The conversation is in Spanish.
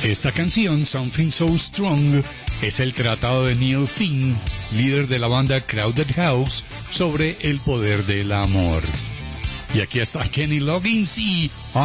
Esta canción, Something So Strong, es el tratado de Neil Finn, líder de la banda Crowded House, sobre el poder del amor. Y aquí está Kenny Loggins y